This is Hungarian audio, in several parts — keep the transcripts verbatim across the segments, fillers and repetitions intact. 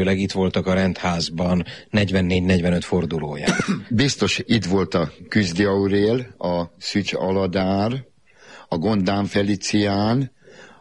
Itt voltak a rendházban negyvennégy negyvenöt fordulóján. Biztos itt volt a Küzdi Aurél, a Szücs Aladár, a Gondán Felicián,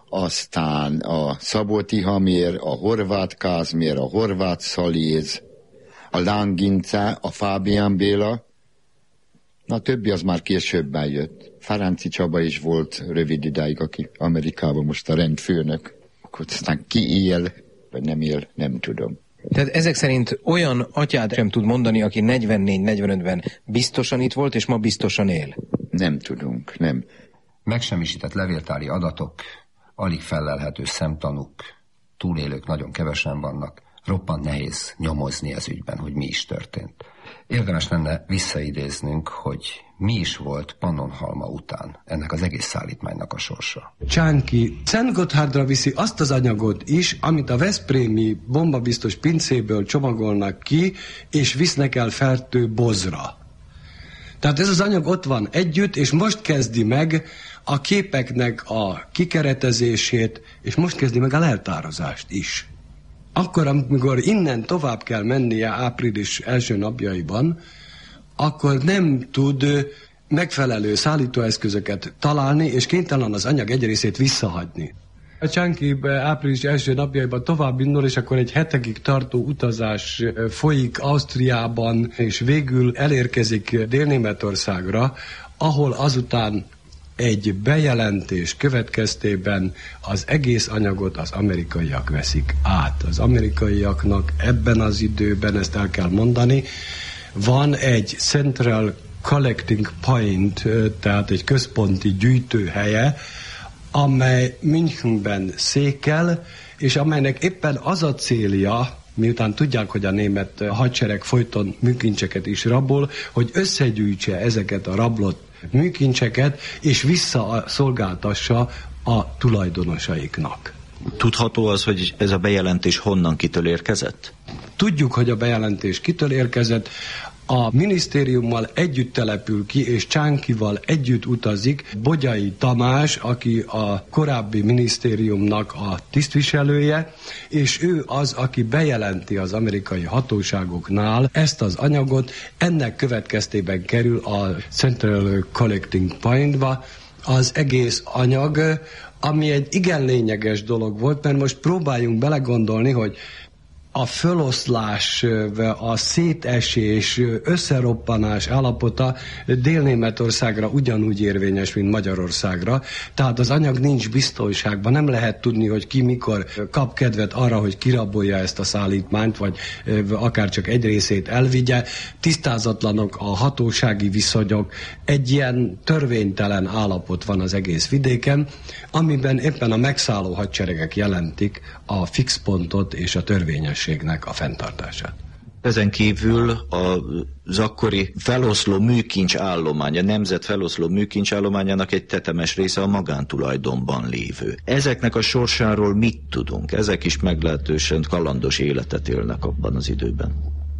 aztán a Szabó Tihamér, a Horváth Kázmér, a Horváth Szaléz, a Lángince, a Fábián Béla. Na, a többi az már későbben jött. Ferenci Csaba is volt rövid idáig, aki Amerikában most a rendfőnök. Akkor aztán ki él, vagy nem él, nem tudom. Tehát ezek szerint olyan atyát sem tud mondani, aki negyvennégy negyvenötben biztosan itt volt, és ma biztosan él? Nem tudunk, nem. Megsemmisített levéltári adatok, alig fellelhető szemtanúk, túlélők nagyon kevesen vannak, roppant nehéz nyomozni ez ügyben, hogy mi is történt. Érdemes lenne visszaidéznünk, hogy mi is volt Pannonhalma után ennek az egész szállítmánynak a sorsa. Csánki Szentgotthárdra viszi azt az anyagot is, amit a veszprémi bombabiztos pincéből csomagolnak ki, és visznek el Fertőbozra. Tehát ez az anyag ott van együtt, és most kezdi meg a képeknek a kikeretezését, és most kezdi meg a leltározást is. Akkor, amikor innen tovább kell mennie április első napjaiban, akkor nem tud megfelelő szállítóeszközöket találni, és kénytelen az anyag egy részét visszahagyni. A Csánki április első napjaiban tovább indul, és akkor egy hetekig tartó utazás folyik Ausztriában, és végül elérkezik Dél-Németországra, ahol azután egy bejelentés következtében az egész anyagot az amerikaiak veszik át. Az amerikaiaknak ebben az időben, ezt el kell mondani, van egy Central Collecting Point, tehát egy központi gyűjtőhelye, amely Münchenben székel, és amelynek éppen az a célja, miután tudják, hogy a német hadsereg folyton műkincseket is rabol, hogy összegyűjtse ezeket a rablott műkincseket, és visszaszolgáltassa a tulajdonosaiknak. Tudható az, hogy ez a bejelentés honnan, kitől érkezett? Tudjuk, hogy a bejelentés kitől érkezett. A minisztériummal együtt települ ki, és Csánkival együtt utazik Bogyai Tamás, aki a korábbi minisztériumnak a tisztviselője, és ő az, aki bejelenti az amerikai hatóságoknál ezt az anyagot. Ennek következtében kerül a Central Collecting Pointba az egész anyag, ami egy igen lényeges dolog volt, mert most próbáljunk belegondolni, hogy a föloszlás, a szétesés, összeroppanás állapota Dél-Németországra ugyanúgy érvényes, mint Magyarországra. Tehát az anyag nincs biztonságban, nem lehet tudni, hogy ki mikor kap kedvet arra, hogy kirabolja ezt a szállítmányt, vagy akár csak egy részét elvigye. Tisztázatlanok a hatósági viszonyok, egy ilyen törvénytelen állapot van az egész vidéken, amiben éppen a megszálló hadseregek jelentik a fix pontot és a törvényességnek a fenntartását. Ezen kívül az akkori feloszló műkincs állomány, a nemzet feloszló műkincs állományának egy tetemes része a magántulajdonban lévő. Ezeknek a sorsáról mit tudunk? Ezek is meglehetősen kalandos életet élnek abban az időben.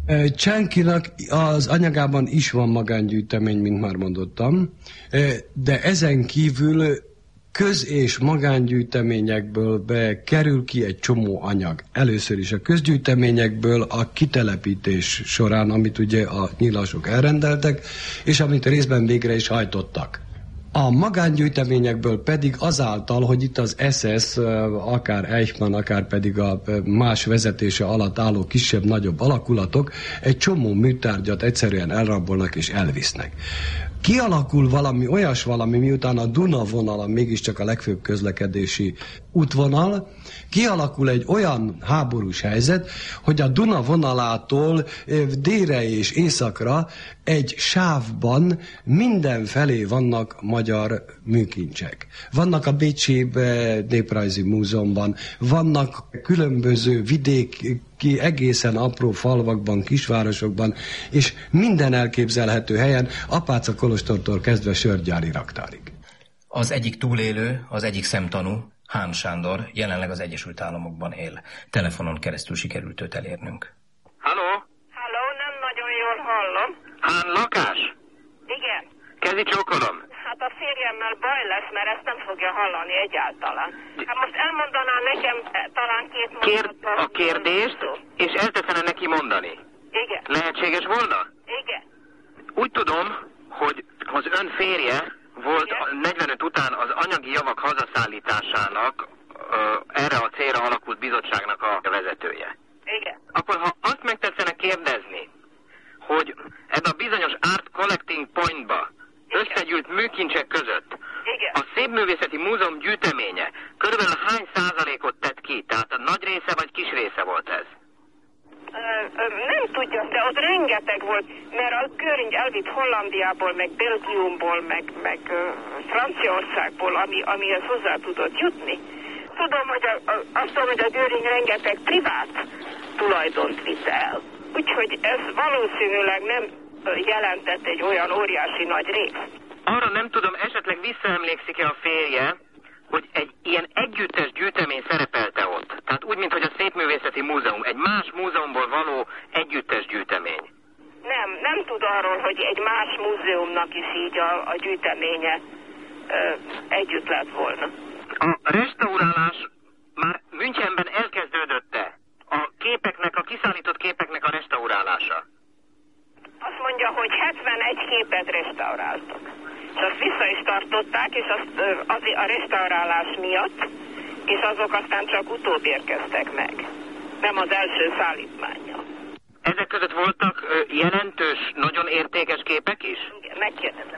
Csánkinak az anyagában is van magángyűjtemény, mint már mondottam, de ezen kívül köz- és magángyűjteményekből bekerül ki egy csomó anyag. Először is a közgyűjteményekből a kitelepítés során, amit ugye a nyilasok elrendeltek, és amit részben végre is hajtottak. A magángyűjteményekből pedig azáltal, hogy itt az es es, akár Eichmann, akár pedig a más vezetése alatt álló kisebb-nagyobb alakulatok egy csomó műtárgyat egyszerűen elrabolnak és elvisznek. Kialakul valami olyas valami, miután a Duna vonala mégiscsak a legfőbb közlekedési útvonal, kialakul egy olyan háborús helyzet, hogy a Duna vonalától délre és északra egy sávban mindenfelé vannak magyar műkincsek. Vannak a Bécsi Néprajzi Múzeumban, vannak különböző vidéki egészen apró falvakban, kisvárosokban, és minden elképzelhető helyen, Apáca Kolostortól kezdve Sörgyári raktárig. Az egyik túlélő, az egyik szemtanú, Hán Sándor jelenleg az Egyesült Államokban él. Telefonon keresztül sikerült őt elérnünk. Halló? Halló, nem nagyon jól hallom. Hán lakás? Igen. Kezi csókolom. Hát a férjemmel baj lesz, mert ezt nem fogja hallani egyáltalán. Hát most elmondaná nekem talán két mondatban. Kérd a kérdést, és elteszene neki mondani. Igen. Lehetséges volna? Igen. Úgy tudom, hogy az ön férje volt Igen. negyvenöt után az anyagi javak hazaszállításának uh, erre a célra alakult bizottságnak a vezetője. Igen. Akkor ha azt megtetszene kérdezni, hogy ebbe a bizonyos Art Collecting Pointba összegyűlt műkincsek között Igen. a Szépművészeti Múzeum gyűjteménye körülbelül hány százalékot tett ki? Tehát a nagy része vagy kis része volt ez? Ö, ö, nem tudja, de ott rengeteg volt, mert a Göring elvitt Hollandiából, meg Belgiumból, meg, meg ö, Franciaországból, ami, amihez hozzá tudott jutni. Tudom, hogy a, a, azt tudom, hogy a Göring rengeteg privát tulajdont vitt el. Úgyhogy ez valószínűleg nem jelentett egy olyan óriási nagy részt. Arra nem tudom, esetleg visszaemlékszik-e a férje, hogy egy ilyen együttes gyűjtemény szerepelte ott. Tehát úgy, mint hogy a Szépművészeti Múzeum, egy más múzeumból való együttes gyűjtemény. Nem, nem tud arról, hogy egy más múzeumnak is így a, a gyűjteménye ö, együtt lett volna. A restaurálás már Münchenben elkezdődött-e? A képeknek, a kiszállított képeknek a restaurálása? Azt mondja, hogy hetvenegy képet restauráltak. És azt vissza is tartották, és azt az, a restaurálás miatt, és azok aztán csak utóbb érkeztek meg. Nem az első szállítmánnyal. Ezek között voltak jelentős, nagyon értékes képek is? Igen, megkérdezem.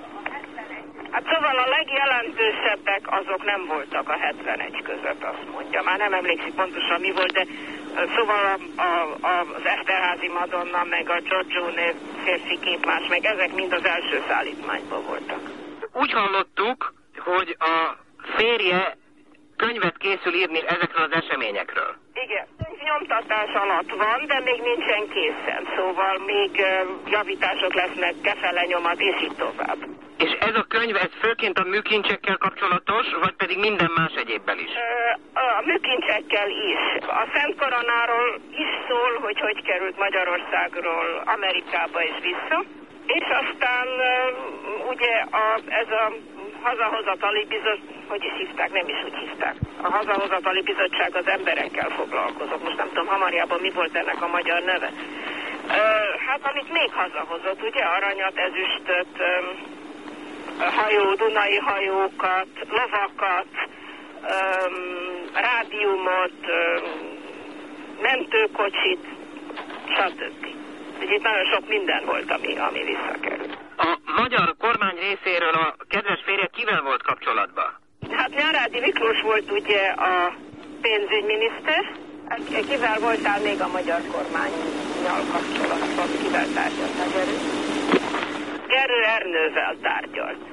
Hát szóval a legjelentősebbek azok nem voltak a hetvenegy között, azt mondja. Már nem emlékszik pontosan mi volt, de szóval a, a, a, az Eszterházy Madonna, meg a Giorgione férfi képmás, meg ezek mind az első szállítmányban voltak. Úgy hallottuk, hogy a férje könyvet készül írni ezekről az eseményekről. Igen, nyomtatás alatt van, de még nincsen készen, szóval még uh, javítások lesznek, kefele nyomat, és így tovább. És ez a könyv, ez főként a műkincsekkel kapcsolatos, vagy pedig minden más egyébben is? Uh, a műkincsekkel is. A Szent Koronáról is szól, hogy hogy került Magyarországról Amerikába és vissza. És aztán uh, ugye a, ez a hazahozatali bizottság, hogy is hívták, nem is úgy hívták. A hazahozatali bizottság az emberekkel foglalkozott. Most nem tudom, Hamariában mi volt ennek a magyar neve. Uh, hát amit még hazahozott, ugye aranyat, ezüstöt, um, hajó, Dunai hajókat, lovakat, um, rádiumot, um, mentőkocsit, stb. Itt nagyon sok minden volt, ami, ami visszakerült. A magyar kormány részéről a kedves férje kivel volt kapcsolatban? Hát Nyárádi Miklós volt ugye a pénzügyminiszter. Kivel voltál még a magyar kormánnyal kapcsolatban? Kivel tárgyaltál, Gerő? Gerő Ernővel tárgyalt.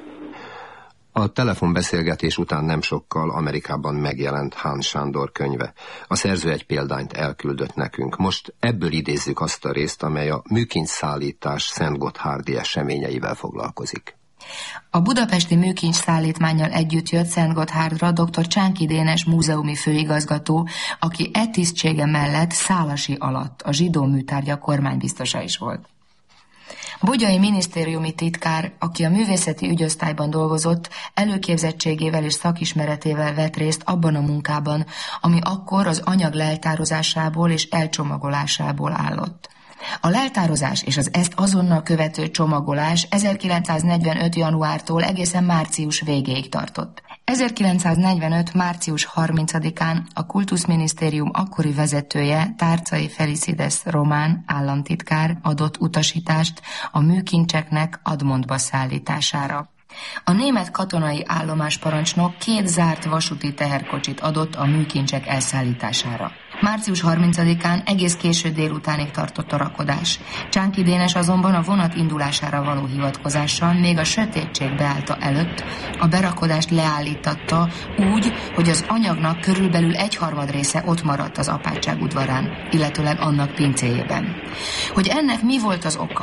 A telefonbeszélgetés után nem sokkal Amerikában megjelent Hán Sándor könyve. A szerző egy példányt elküldött nekünk. Most ebből idézzük azt a részt, amely a műkincsszállítás szentgotthárdi eseményeivel foglalkozik. A budapesti műkincs szállítmánnyal együtt jött Szentgotthárdra dr. Csánki Dénes múzeumi főigazgató, aki e tisztsége mellett Szálasi alatt a zsidó műtárgyak kormánybiztosa is volt. Bogyai minisztériumi titkár, aki a művészeti ügyosztályban dolgozott, előképzettségével és szakismeretével vett részt abban a munkában, ami akkor az anyag leltározásából és elcsomagolásából állott. A leltározás és az ezt azonnal követő csomagolás ezerkilencszáznegyvenöt januártól egészen március végéig tartott. ezerkilencszáznegyvenöt március harmincadikán a Kultuszminisztérium akkori vezetője, Tárcai Felicides román államtitkár adott utasítást a műkincseknek Admontba szállítására. A német katonai állomásparancsnok két zárt vasúti teherkocsit adott a műkincsek elszállítására. március harmincadikán egész késő délutánig tartott a rakodás. Csánki Dénes azonban a vonat indulására való hivatkozással még a sötétség beállta előtt a berakodást leállítatta úgy, hogy az anyagnak körülbelül egyharmad része ott maradt az apátság udvarán, illetőleg annak pincéjében. Hogy ennek mi volt az oka?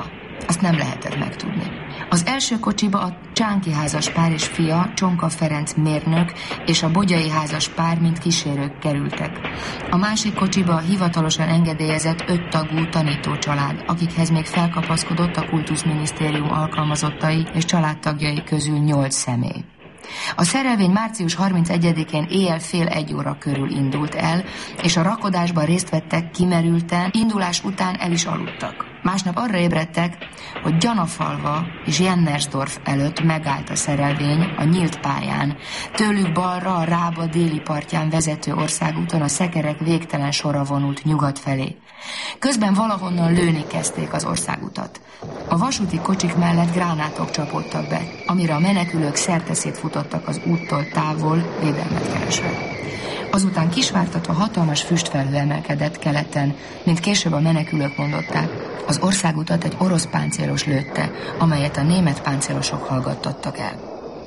Azt nem lehetett megtudni. Az első kocsiba a Csánki házas pár és fia, Csonka Ferenc mérnök és a Bogyai házas pár mint kísérők kerültek. A másik kocsiba a hivatalosan engedélyezett öt tagú tanítócsalád, akikhez még felkapaszkodott a kultuszminisztérium alkalmazottai és családtagjai közül nyolc személy. A szerelvény március harmincegyedikén éjjel fél egy óra körül indult el, és a rakodásban részt vettek kimerülten, indulás után el is aludtak. Másnap arra ébredtek, hogy Gyanafalva és Jennersdorf előtt megállt a szerelvény a nyílt pályán. Tőlük balra a Rába déli partján vezető országúton a szekerek végtelen sora vonult nyugat felé. Közben valahonnan lőni kezdték az országutat. A vasúti kocsik mellett gránátok csapódtak be, amire a menekülők szerteszét futottak az úttól távol, védelmet keresve. Azután kisvártatva hatalmas füstfelhő emelkedett keleten, mint később a menekülők mondották. Az országutat egy orosz páncélos lőtte, amelyet a német páncélosok hallgattattak el.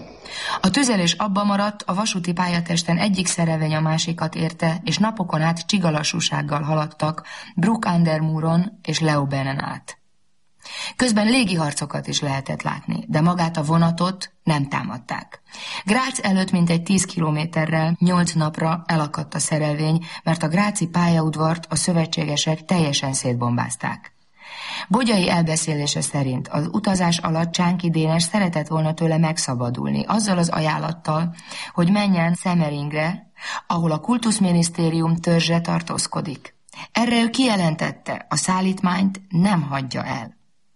A tüzelés abba maradt, a vasúti pályatesten egyik szerelvény a másikat érte, és napokon át csigalassúsággal haladtak Bruck-Andermuron és Leobenen át. Közben légiharcokat is lehetett látni, de magát a vonatot nem támadták. Grác előtt mintegy tíz kilométerrel, nyolc napra elakadt a szerelvény, mert a gráci pályaudvart a szövetségesek teljesen szétbombázták. Bogyai elbeszélése szerint az utazás alatt Csánki Dénes szeretett volna tőle megszabadulni, azzal az ajánlattal, hogy menjen Szemeringre, ahol a kultuszminisztérium törzse tartózkodik. Erre ő kijelentette, a szállítmányt nem hagyja el.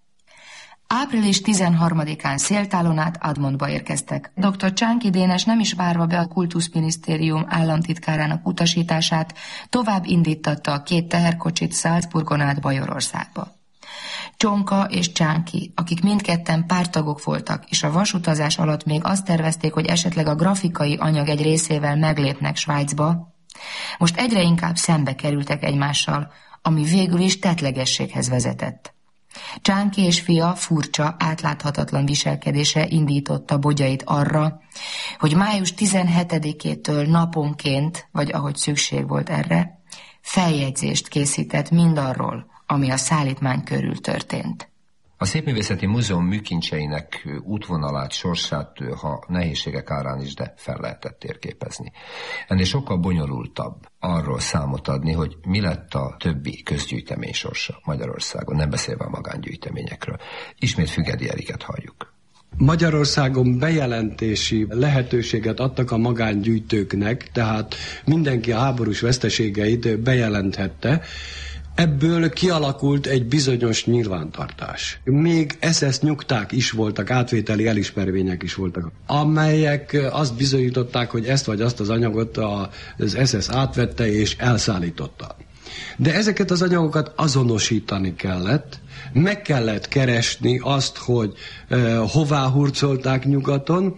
április tizenharmadikán Széltálon át Admontba érkeztek. doktor Csánki Dénes nem is várva be a kultuszminisztérium államtitkárának utasítását, tovább indítatta a két teherkocsit Salzburgon át Bajorországba. Csonka és Csánki, akik mindketten párttagok voltak, és a vasutazás alatt még azt tervezték, hogy esetleg a grafikai anyag egy részével meglépnek Svájcba, most egyre inkább szembe kerültek egymással, ami végül is tettlegességhez vezetett. Csánki és fia furcsa, átláthatatlan viselkedése indította Bogyait arra, hogy május tizenhetedikétől naponként, vagy ahogy szükség volt erre, feljegyzést készített mindarról, ami a szállítmány körül történt. A Szépművészeti Múzeum műkincseinek útvonalát, sorsát, ha nehézségek árán is, de fel lehetett térképezni. Ennél sokkal bonyolultabb arról számot adni, hogy mi lett a többi közgyűjtemény sorsa Magyarországon, nem beszélve a magángyűjteményekről. Ismét Fügedi Eriket halljuk. Magyarországon bejelentési lehetőséget adtak a magángyűjtőknek, tehát mindenki a háborús veszteségeit bejelenthette. Ebből kialakult egy bizonyos nyilvántartás. Még es es nyugták is voltak, átvételi elismervények is voltak, amelyek azt bizonyították, hogy ezt vagy azt az anyagot az es es átvette és elszállította. De ezeket az anyagokat azonosítani kellett, meg kellett keresni azt, hogy uh, hová hurcolták nyugaton,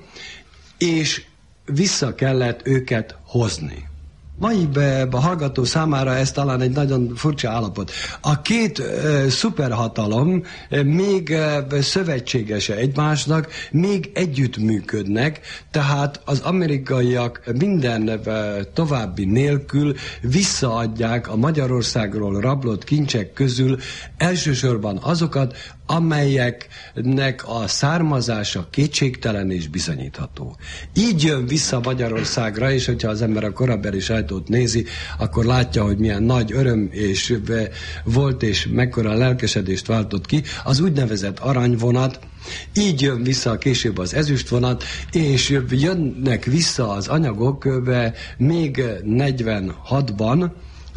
és vissza kellett őket hozni. Mai be, a hallgató számára ez talán egy nagyon furcsa állapot. A két e, szuperhatalom e, még e, szövetségese egymásnak, még együttműködnek, tehát az amerikaiak minden e, további nélkül visszaadják a Magyarországról rablott kincsek közül elsősorban azokat, amelyeknek a származása kétségtelen és bizonyítható. Így jön vissza Magyarországra, és hogyha az ember a korabeli sajtót nézi, akkor látja, hogy milyen nagy öröm és volt, és mekkora lelkesedést váltott ki, az úgynevezett aranyvonat. Így jön vissza később az ezüstvonat, és jönnek vissza az anyagok még negyvenhatban,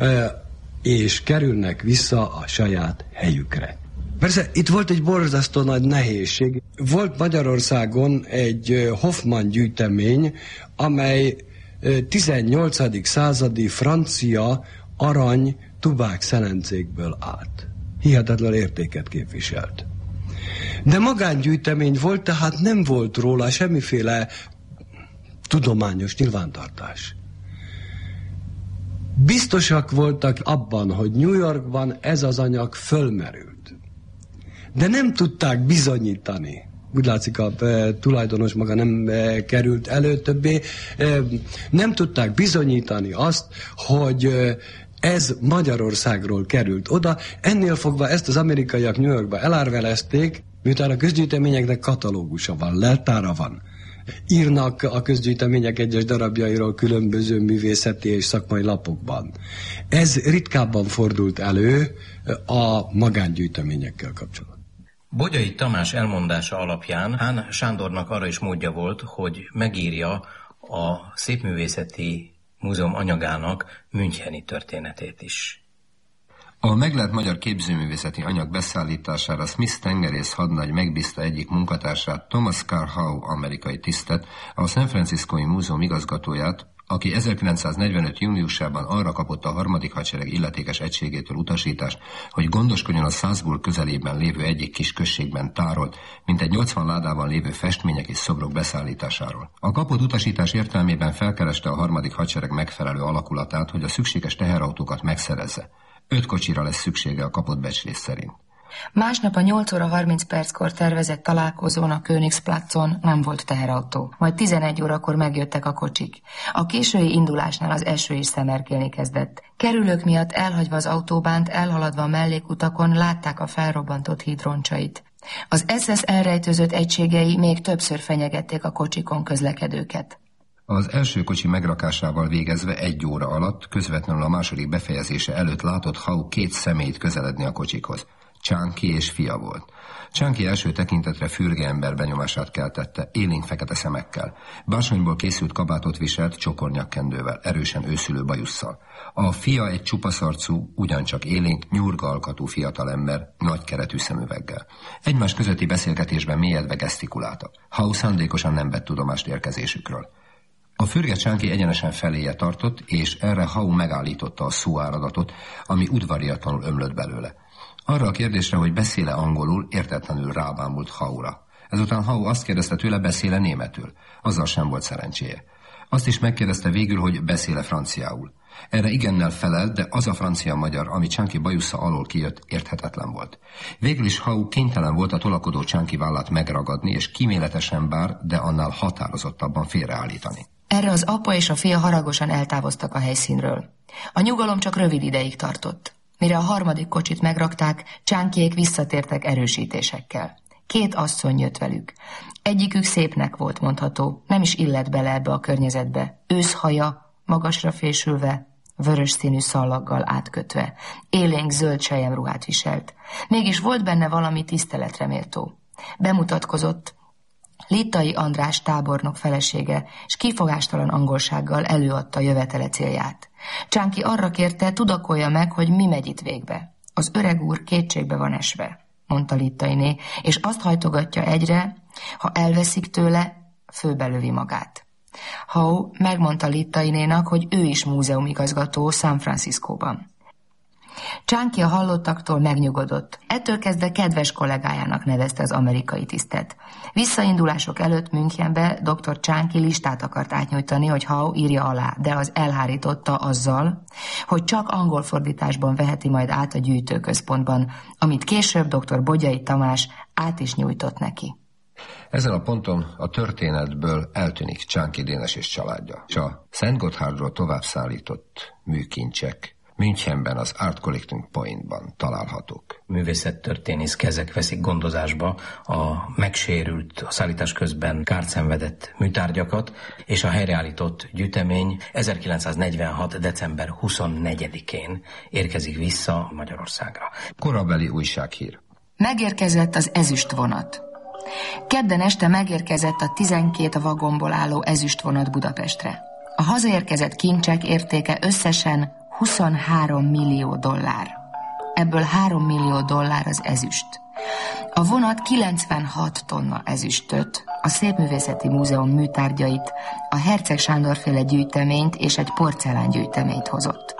és kerülnek vissza a saját helyükre. Persze, itt volt egy borzasztó nagy nehézség. Volt Magyarországon egy Hoffmann gyűjtemény, amely tizennyolcadik századi francia arany tubák szelencékből állt. Hihetetlen értéket képviselt. De magángyűjtemény volt, tehát nem volt róla semmiféle tudományos nyilvántartás. Biztosak voltak abban, hogy New Yorkban ez az anyag fölmerült. De nem tudták bizonyítani. Úgy látszik, a e, tulajdonos maga nem e, került elő többé. E, nem tudták bizonyítani azt, hogy e, Ez Magyarországról került oda, ennél fogva ezt az amerikaiak New Yorkba elárverezték, miután a közgyűjteményeknek katalógusa van, leltára van. Írnak a közgyűjtemények egyes darabjairól különböző művészeti és szakmai lapokban. Ez ritkábban fordult elő a magángyűjteményekkel kapcsolatban. Bogyai Tamás elmondása alapján Hán Sándornak arra is módja volt, hogy megírja a Szépművészeti Múzeum anyagának müncheni történetét is. A meglelt magyar képzőművészeti anyag beszállítására Smith tengerész hadnagy megbízta egyik munkatársát, Thomas Carr Howe amerikai tisztet, a San Franciscói Múzeum igazgatóját, aki ezerkilencszáznegyvenöt júniusában arra kapott a harmadik hadsereg illetékes egységétől utasítást, hogy gondoskodjon a Salzburg közelében lévő egyik kis községben tárolt, mintegy nyolcvan ládában lévő festmények és szobrok beszállításáról. A kapott utasítás értelmében felkereste a harmadik hadsereg megfelelő alakulatát, hogy a szükséges teherautókat megszerezze. Öt kocsira lesz szüksége a kapott becslés szerint. Másnap a nyolc óra harminc perckor tervezett találkozón a Königsplatzon nem volt teherautó. Majd tizenegy órakor megjöttek a kocsik. A késői indulásnál az eső is szemerkélni kezdett. Kerülők miatt elhagyva az autóbánt, elhaladva a mellékutakon látták a felrobbantott híd roncsait. Az es es elrejtőzött egységei még többször fenyegették a kocsikon közlekedőket. Az első kocsi megrakásával végezve egy óra alatt, közvetlenül a második befejezése előtt látott Howe két személyt közeledni a kocsikhoz. Csánki és fia volt. Csánki első tekintetre fürge ember benyomását keltette, élénk fekete szemekkel. Bársonyból készült kabátot viselt, csokornyakkendővel, erősen őszülő bajusszal. A fia egy csupaszarcú, ugyancsak élénk, nyurga alkatú fiatalember, nagy keretű szemüveggel. Egymás közötti beszélgetésben mélyedve gesztikuláltak. Howe szándékosan nem vett tudomást érkezésükről. A fürge Csánki egyenesen feléje tartott, és erre Howe megállította a szóáradatot, ami udvariatlanul ömlött belőle. Arra a kérdésre, hogy beszéle angolul, értetlenül rábámult Howe-ra. Ezután Howe azt kérdezte tőle, beszéle németül. Azzal sem volt szerencséje. Azt is megkérdezte végül, hogy beszéle franciául. Erre igennel felelt, de az a francia-magyar, ami Csánki bajusza alól kijött, érthetetlen volt. Végül is Howe kénytelen volt a tolakodó Csánki vállát megragadni, és kíméletesen bár, de annál határozottabban félreállítani. Erre az apa és a fia haragosan eltávoztak a helyszínről. A nyugalom csak rövid ideig tartott. Mire a harmadik kocsit megrakták, Csánkiék visszatértek erősítésekkel. Két asszony jött velük. Egyikük szépnek volt mondható, nem is illett bele ebbe a környezetbe. Őszhaja, magasra fésülve, vörös színű szallaggal átkötve. Élénk zöld selyemruhát viselt. Mégis volt benne valami tiszteletre méltó. Bemutatkozott, Littai András tábornok felesége, és kifogástalan angolsággal előadta jövetele célját. Csánki arra kérte, tudakolja meg, hogy mi megy itt végbe. Az öreg úr kétségbe van esve, mondta Littainé, és azt hajtogatja egyre, ha elveszik tőle, főbelövi magát. Howe megmondta Littainénak, hogy ő is múzeumigazgató San Franciscóban. Csánki a hallottaktól megnyugodott. Ettől kezdve kedves kollégájának nevezte az amerikai tisztet. Visszaindulások előtt Münchenbe doktor Csánki listát akart átnyújtani, hogy Howe írja alá, de az elhárította azzal, hogy csak angol fordításban veheti majd át a gyűjtőközpontban, amit később doktor Bogyai Tamás át is nyújtott neki. Ezen a ponton a történetből eltűnik Csánki Dénes és családja, és a Szent Gotthardról tovább szállított műkincsek Münchenben az Art Collecting Pointban találhatók. Művészettörténész kezek veszik gondozásba a megsérült, a szállítás közben kárt szenvedett műtárgyakat, és a helyreállított gyűjtemény ezerkilencszáznegyvenhat. december huszonnegyedikén érkezik vissza Magyarországra. Korabeli újsághír. Megérkezett az ezüstvonat. Kedden este megérkezett a tizenkét vagonból álló ezüstvonat Budapestre. A hazaérkezett kincsek értéke összesen huszonhárom millió dollár. Ebből három millió dollár az ezüst. A vonat kilencvenhat tonna ezüstöt, a Szépművészeti Múzeum műtárgyait, a Herceg Sándor-féle gyűjteményt és egy porcelángyűjteményt hozott.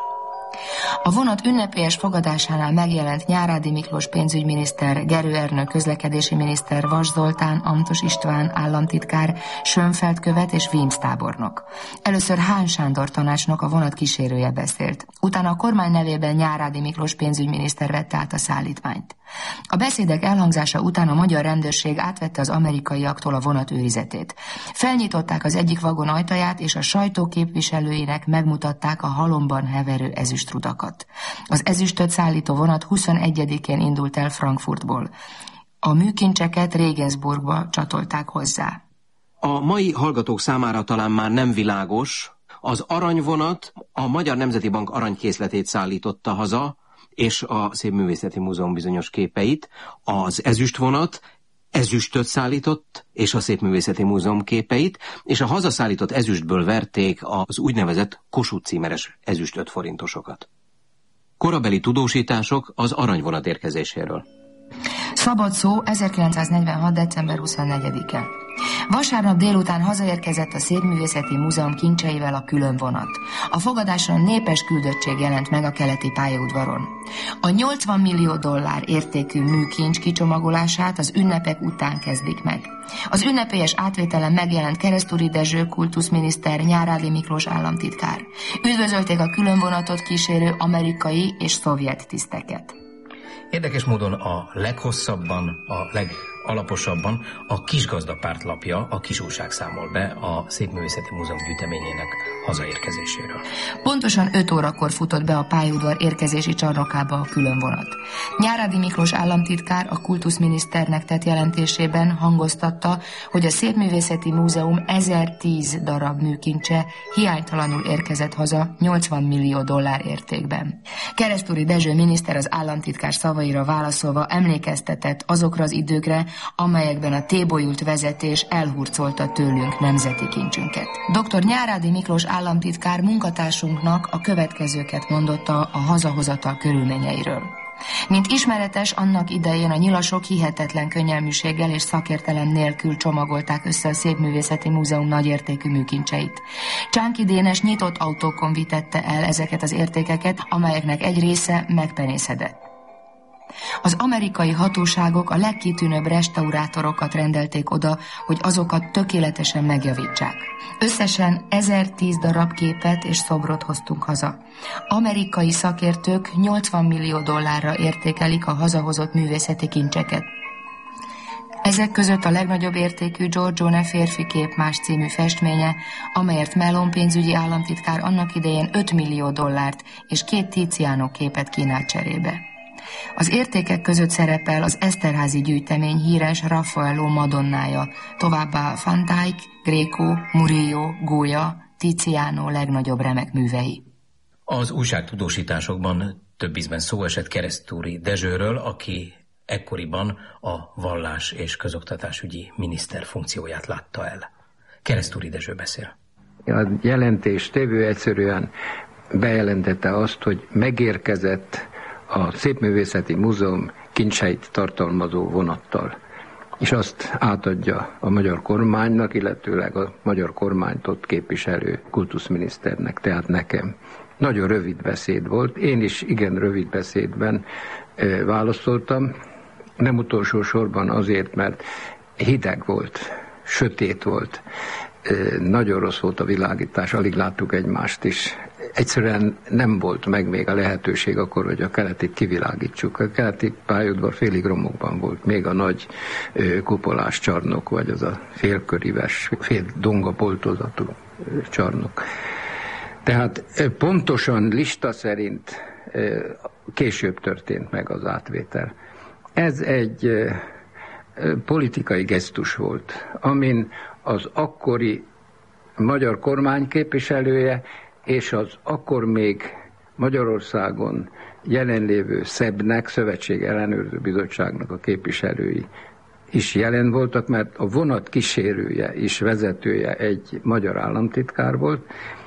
A vonat ünnepélyes fogadásánál megjelent Nyárádi Miklós pénzügyminiszter, Gerő Ernő közlekedési miniszter, Vas Zoltán, Amtos István államtitkár, Schönfeld követ és Wilms tábornok. Először Hán Sándor tanácsnok, a vonat kísérője beszélt. Utána a kormány nevében Nyárádi Miklós pénzügyminiszter vette át a szállítmányt. A beszédek elhangzása után a magyar rendőrség átvette az amerikaiaktól a vonat őrizetét. Felnyitották az egyik vagon ajtaját, és a sajtó képviselőinek megmutatták a halomban heverő ezüstrudakat. vonathat. Az ezüstöt szállító vonat huszonegyedikén indult el Frankfurtból. A műkincseket Regensburgba csatolták hozzá. A mai hallgatók számára talán már nem világos, az aranyvonat a Magyar Nemzeti Bank aranykészletét szállította haza, és a Szépművészeti Múzeum bizonyos képeit. Az ezüstvonat ezüstöt szállított, és a Szépművészeti Múzeum képeit, és a hazaszállított ezüstből verték az úgynevezett Kossuth címeres ezüst öt forintosokat. Korabeli tudósítások az aranyvonat érkezéséről. Szabad szó, ezerkilencszáznegyvenhat. december huszonnegyedike. Vasárnap délután hazaérkezett a Szépművészeti Múzeum kincseivel a különvonat. A fogadáson népes küldöttség jelent meg a keleti pályaudvaron. A nyolcvan millió dollár értékű műkincs kicsomagolását az ünnepek után kezdik meg. Az ünnepélyes átvételen megjelent Keresztúri Dezső kultuszminiszter, Nyárádi Miklós államtitkár. Üdvözölték a különvonatot kísérő amerikai és szovjet tiszteket. Érdekes módon a leghosszabban, a legalaposabban a Kisgazdapárt lapja, a Kisújság számol be a Szépművészeti Múzeum gyűjteményének hazaérkezéséről. Pontosan öt órakor futott be a pályaudvar érkezési csarnokába a különvonat. Nyárádi Miklós államtitkár a kultuszminiszternek tett jelentésében hangoztatta, hogy a Szépművészeti Múzeum ezertíz darab műkincse hiánytalanul érkezett haza nyolcvan millió dollár értékben. Keresztúri Dezső miniszter az államtitkár szavaira válaszolva emlékeztetett azokra az időkre, amelyekben a tébolyult vezetés elhurcolta tőlünk nemzeti kincsünket. doktor Nyárádi Miklós államtitkár munkatársunknak a következőket mondotta a hazahozatal körülményeiről. Mint ismeretes, annak idején a nyilasok hihetetlen könnyelműséggel és szakértelem nélkül csomagolták össze a Szépművészeti Múzeum nagyértékű műkincseit. Csánki Dénes nyitott autókon vitette el ezeket az értékeket, amelyeknek egy része megpenészedett. Az amerikai hatóságok a legkitűnőbb restaurátorokat rendelték oda, hogy azokat tökéletesen megjavítsák. Összesen ezertíz darab képet és szobrot hoztunk haza. Amerikai szakértők nyolcvan millió dollárra értékelik a hazahozott művészeti kincseket. Ezek között a legnagyobb értékű Giorgione Férfi kép más című festménye, amelyért Mellon pénzügyi államtitkár annak idején öt millió dollárt és két Tiziano képet kínált cserébe. Az értékek között szerepel az Eszterházy gyűjtemény híres Raffaello Madonnája, továbbá Van Dyck, Greco, Murillo, Goya, Tiziano legnagyobb remek művei. Az újságtudósításokban több ízben szó esett Keresztúri Dezsőről, aki ekkoriban a vallás- és közoktatásügyi miniszter funkcióját látta el. Keresztúri Dezső beszél. A jelentés tévő egyszerűen bejelentette azt, hogy megérkezett a Szépművészeti Múzeum kincseit tartalmazó vonattal, és azt átadja a magyar kormánynak, illetőleg a magyar kormányt ott képviselő kultuszminiszternek, tehát nekem. Nagyon rövid beszéd volt, én is igen rövid beszédben e, válaszoltam, nem utolsó sorban azért, mert hideg volt, sötét volt, e, nagyon rossz volt a világítás, alig láttuk egymást is. Egyszerűen nem volt meg még a lehetőség akkor, hogy a keletit kivilágítsuk. A keleti pályaudvar félig romokban volt, még a nagy ö, kupolás csarnok, vagy az a félköríves, fél dongapoltozatú csarnok. Tehát pontosan lista szerint ö, később történt meg az átvétel. Ez egy ö, politikai gesztus volt, amin az akkori magyar kormány képviselője és az akkor még Magyarországon jelenlévő szebnek, Szövetség Ellenőrző Bizottságnak a képviselői is jelen voltak, mert a vonat kísérője és vezetője egy magyar államtitkár volt,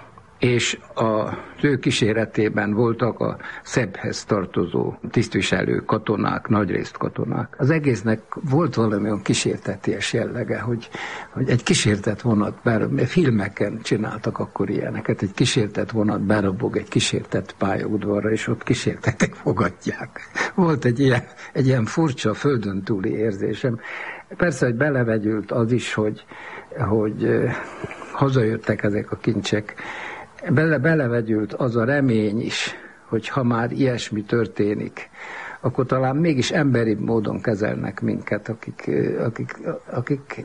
és az ő kíséretében voltak a szebhez tartozó tisztviselők, katonák, nagyrészt katonák. Az egésznek volt valami olyan kísérteties jellege, hogy, hogy egy kísértett vonat, bár filmeken csináltak akkor ilyeneket, egy kísértett vonat berabog egy kísértett pályaudvarra, és ott kísértetek fogadják. Volt egy ilyen, egy ilyen furcsa földön túli érzésem. Persze, hogy belevegyült az is, hogy, hogy hazajöttek ezek a kincsek, Bele, belevegyült az a remény is, hogy ha már ilyesmi történik, akkor talán mégis emberibb módon kezelnek minket, akik, akik, akik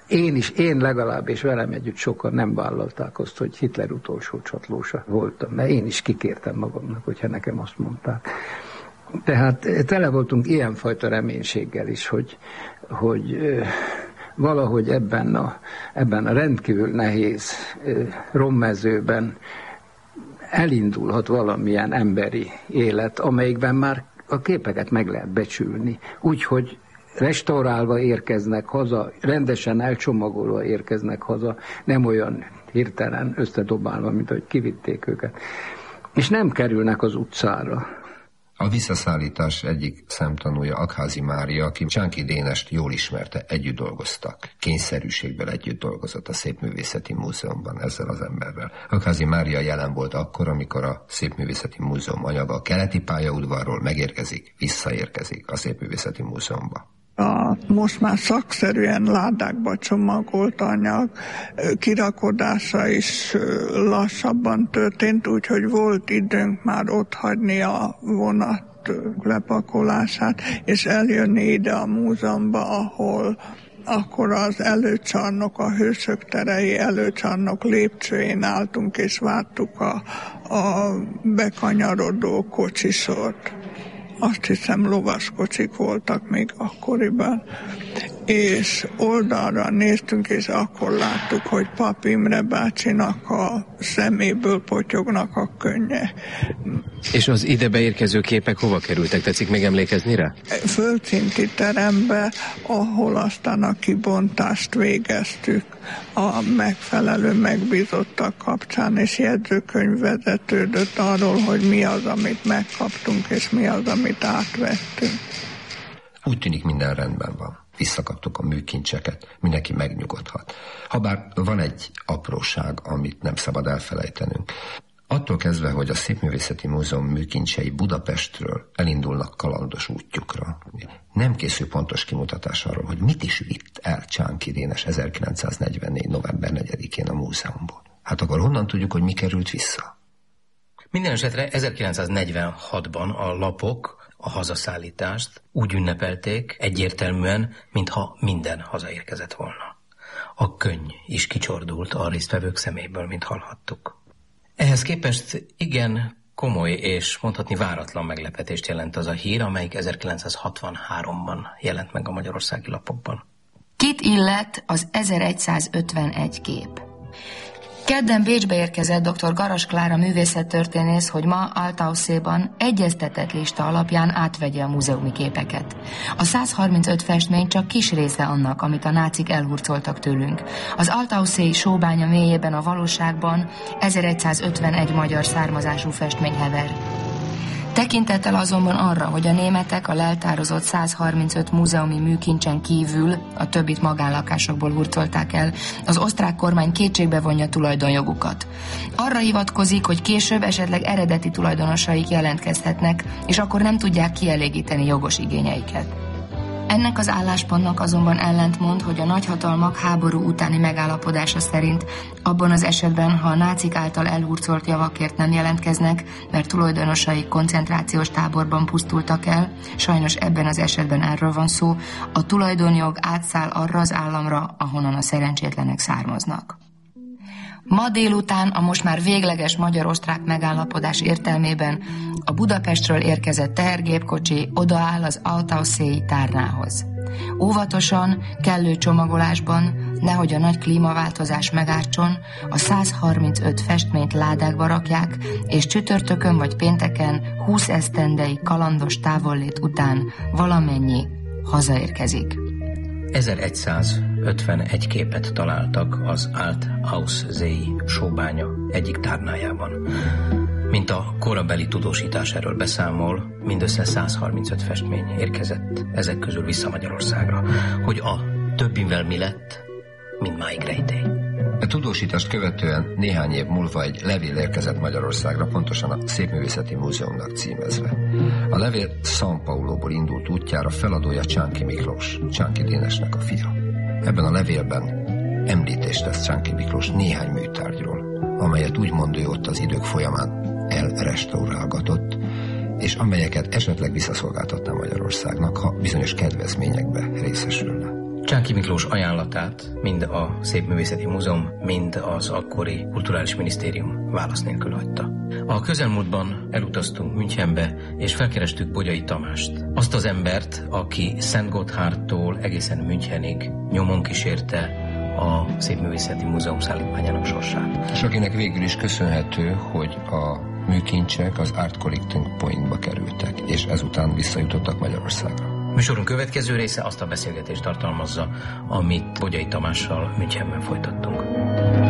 én is, én legalább, és velem együtt sokan nem vállalták azt, hogy Hitler utolsó csatlósa voltam, mert én is kikértem magamnak, hogyha nekem azt mondták. Tehát tele voltunk ilyenfajta reménységgel is, hogy, hogy valahogy ebben a, ebben a rendkívül nehéz rommezőben elindulhat valamilyen emberi élet, amelyikben már a képeket meg lehet becsülni, úgyhogy restaurálva érkeznek haza, rendesen elcsomagolva érkeznek haza, nem olyan hirtelen összedobálva, mint ahogy kivitték őket. És nem kerülnek az utcára. A visszaszállítás egyik szemtanúja Aggházy Mária, aki Csánki Dénest jól ismerte, együtt dolgoztak. Kényszerűségből együtt dolgozott a Szépművészeti Múzeumban ezzel az emberrel. Aggházy Mária jelen volt akkor, amikor a Szépművészeti Múzeum anyaga a keleti pályaudvarról megérkezik, visszaérkezik a Szépművészeti Múzeumba. A most már szakszerűen ládákba csomagolt anyag kirakodása is lassabban történt, úgyhogy volt időnk már ott hagyni a vonat lepakolását, és eljönni ide a múzeumba, ahol akkor az előcsarnok, a Hősök terei előcsarnok lépcsőjén álltunk, és vártuk a, a bekanyarodó kocsisort. Azt hiszem lovaskocsik voltak még akkoriban, és oldalra néztünk, és akkor láttuk, hogy Pap Imre bácsinak a szeméből potyognak a könnye. És az ide beérkező képek hova kerültek? Tetszik még emlékezni rá? Földszinti terembe, ahol aztán a kibontást végeztük a megfelelő megbízottak kapcsán, és jegyzőkönyv vezetődött arról, hogy mi az, amit megkaptunk, és mi az, amit átvettünk. Úgy tűnik, minden rendben van. Visszakaptuk a műkincseket, mindenki megnyugodhat. Habár van egy apróság, amit nem szabad elfelejtenünk. Attól kezdve, hogy a Szépművészeti Múzeum műkincsei Budapestről elindulnak kalandos útjukra, nem készül pontos kimutatás arról, hogy mit is vitt el Csánki Dénes ezerkilencszáznegyvennégy. november negyedikén a múzeumból. Hát akkor honnan tudjuk, hogy mi került vissza? Minden esetre ezerkilencszáznegyvenhatban a lapok a hazaszállítást úgy ünnepelték egyértelműen, mintha minden hazaérkezett volna. A könny is kicsordult a résztvevők szeméből, mint hallhattuk. Ehhez képest igen komoly és mondhatni váratlan meglepetést jelent az a hír, amelyik ezerkilencszázhatvanháromban jelent meg a magyarországi lapokban. Kit illet az ezeregyszázötvenegy kép? Kedden Bécsbe érkezett dr. Garas Klára művészettörténész, hogy ma Altauszéban egyeztetett lista alapján átvegye a múzeumi képeket. A száz harmincöt festmény csak kis része annak, amit a nácik elhurcoltak tőlünk. Az altauszéi sóbánya mélyében a valóságban ezeregyszázötvenegy magyar származású festmény hever. Tekintettel azonban arra, hogy a németek a leltározott száz harmincöt múzeumi műkincsen kívül a többit magánlakásokból hurcolták el, az osztrák kormány kétségbe vonja tulajdonjogukat. Arra hivatkozik, hogy később esetleg eredeti tulajdonosaik jelentkezhetnek, és akkor nem tudják kielégíteni jogos igényeiket. Ennek az álláspontnak azonban ellentmond, hogy a nagyhatalmak háború utáni megállapodása szerint abban az esetben, ha a nácik által elhurcolt javakért nem jelentkeznek, mert tulajdonosaik koncentrációs táborban pusztultak el, sajnos ebben az esetben erről van szó, a tulajdonjog átszáll arra az államra, ahonnan a szerencsétlenek származnak. Ma délután a most már végleges magyar-osztrák megállapodás értelmében a Budapestről érkezett tehergépkocsi odaáll az altauszéi tárnához. Óvatosan, kellő csomagolásban, nehogy a nagy klímaváltozás megártson, a száz harmincöt festményt ládákba rakják, és csütörtökön vagy pénteken húsz esztendei kalandos távollét után valamennyi hazaérkezik. ezeregyszázötvenegy képet találtak az Altauszéi sóbánya egyik tárnájában. Mint a korabeli tudósítás erről beszámol, mindössze száz harmincöt festmény érkezett ezek közül vissza Magyarországra. Hogy a többivel mi lett, mindmáig rejtély. A tudósítást követően néhány év múlva egy levél érkezett Magyarországra, pontosan a Szépművészeti Múzeumnak címezve. A levél São Pauloból indult útjára feladója Csánki Miklós, Csánki Dénesnek a fia. Ebben a levélben említést tesz Csánki Miklós néhány műtárgyról, amelyet úgymond ő ott az idők folyamán elrestaurálgatott, és amelyeket esetleg visszaszolgáltatná Magyarországnak, ha bizonyos kedvezményekbe részesülne. Csánki Miklós ajánlatát mind a Szépművészeti Múzeum, mind az akkori Kulturális Minisztérium válasz nélkül hagyta. A közelmúltban elutaztunk Münchenbe, és felkerestük Bogyai Tamást. Azt az embert, aki Szentgotthardtól egészen Münchenig nyomon kísérte a Szépművészeti Múzeum szállítmányának sorsát. És akinek végül is köszönhető, hogy a műkincsek az Art Collecting Pointba kerültek, és ezután visszajutottak Magyarországra. Műsorunk következő része azt a beszélgetést tartalmazza, amit Bogyai Tamással Münchenben folytattunk.